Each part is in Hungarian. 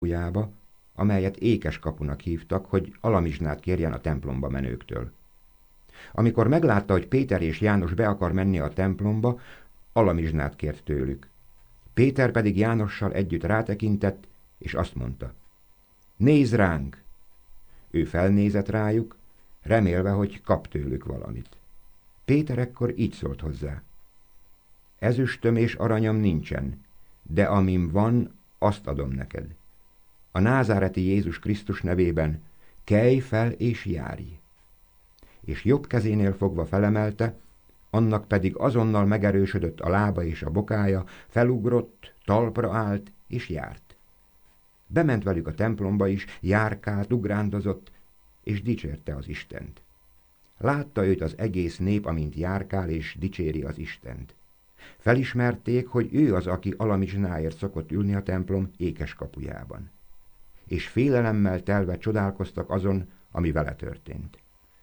kapujába, amelyet Ékes kapunak hívtak, hogy alamizsnát kérjen a templomba menőktől. Amikor meglátta, hogy Péter és János be akar menni a templomba, alamizsnát kért tőlük. Péter pedig Jánossal együtt rátekintett, és azt mondta: Nézz ránk! Ő felnézett rájuk, remélve, hogy kap tőlük valamit. Péter ekkor így szólt hozzá: Ezüstöm és aranyam nincsen, de amim van, azt adom neked. A názáreti Jézus Krisztus nevében kelj fel és járj! És jobb kezénél fogva felemelte, annak pedig azonnal megerősödött a lába és a bokája, felugrott, talpra állt és járt. Bement velük a templomba is, járkált, ugrándozott, és dicsérte az Istent. Látta őt az egész nép, amint járkál és dicséri az Istent. Felismerték, hogy ő az, aki alamizsnáért szokott ülni a templom ékes kapujában. És félelemmel telve csodálkoztak azon, ami vele történt.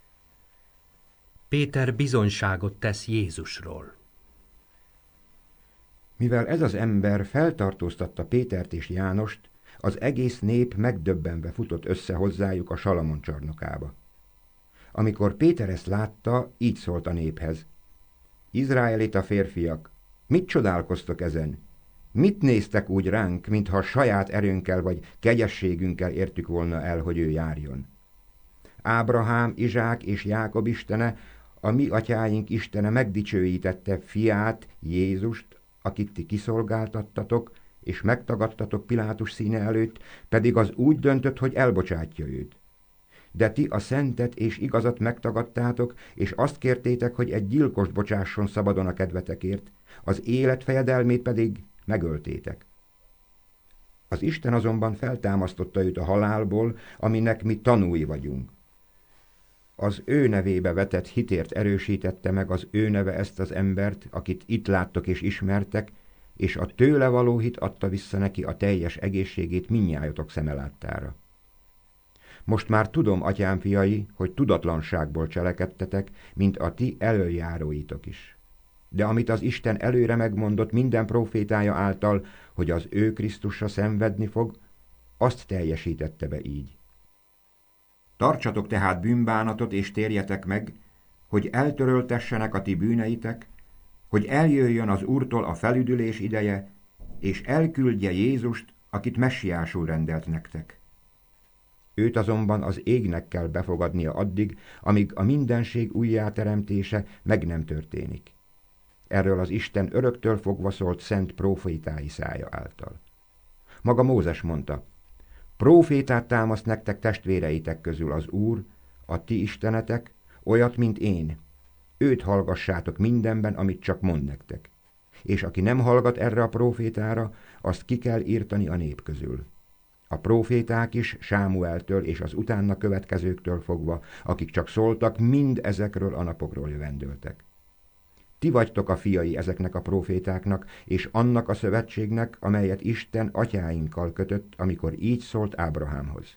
Péter bizonyságot tesz Jézusról. Mivel ez az ember feltartóztatta Pétert és Jánost, az egész nép megdöbbenve futott össze hozzájuk a Salamon csarnokába. Amikor Péter ezt látta, így szólt a néphez: Izraelita férfiak, mit csodálkoztok ezen? Mit néztek úgy ránk, mintha saját erőnkkel vagy kegyességünkkel értük volna el, hogy ő járjon? Ábrahám, Izsák és Jákob istene, a mi atyáink istene megdicsőítette fiát, Jézust, akit ti kiszolgáltattatok, és megtagadtatok Pilátus színe előtt, pedig az úgy döntött, hogy elbocsátja őt. De ti a szentet és igazat megtagadtátok, és azt kértétek, hogy egy gyilkost bocsásson szabadon a kedvetekért, az élet fejedelmét pedig megöltétek. Az Isten azonban feltámasztotta őt a halálból, aminek mi tanúi vagyunk. Az ő nevébe vetett hitért erősítette meg az ő neve ezt az embert, akit itt láttok és ismertek, és a tőle való hit adta vissza neki a teljes egészségét mindnyájotok szeme láttára. Most már tudom, atyám fiai, hogy tudatlanságból cselekedtetek, mint a ti elöljáróitok is. De amit az Isten előre megmondott minden prófétája által, hogy az ő Krisztusra szenvedni fog, azt teljesítette be így. Tartsatok tehát bűnbánatot és térjetek meg, hogy eltöröltessenek a ti bűneitek, hogy eljöjjön az Úrtól a felüdülés ideje, és elküldje Jézust, akit messiásul rendelt nektek. Őt azonban az égnek kell befogadnia addig, amíg a mindenség újjáteremtése meg nem történik. Erről az Isten öröktől fogva szólt szent prófétái szája által. Maga Mózes mondta: Prófétát támaszt nektek testvéreitek közül az Úr, a ti istenetek, olyat, mint én. Őt hallgassátok mindenben, amit csak mond nektek. És aki nem hallgat erre a prófétára, azt ki kell írtani a nép közül. A próféták is Sámueltől és az utána következőktől fogva, akik csak szóltak, mind ezekről a napokról jövendőltek. Ti vagytok a fiai ezeknek a prófétáknak, és annak a szövetségnek, amelyet Isten atyáinkkal kötött, amikor így szólt Ábrahámhoz.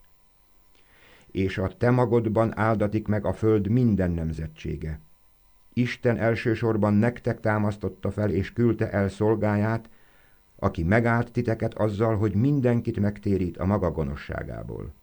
És a te magodban áldatik meg a föld minden nemzetsége. Isten elsősorban nektek támasztotta fel és küldte el szolgáját, aki megállt titeket azzal, hogy mindenkit megtérít a maga gonoszságából.